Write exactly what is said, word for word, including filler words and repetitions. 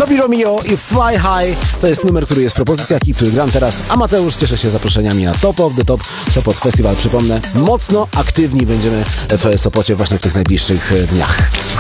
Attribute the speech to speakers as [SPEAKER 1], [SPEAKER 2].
[SPEAKER 1] Tobi Romeo i Fly High to jest numer, który jest w propozycjach i który gram teraz, a Mateusz cieszy się zaproszeniami na Top of the Top Sopot Festival. Przypomnę, mocno aktywni będziemy w Sopocie właśnie w tych najbliższych dniach.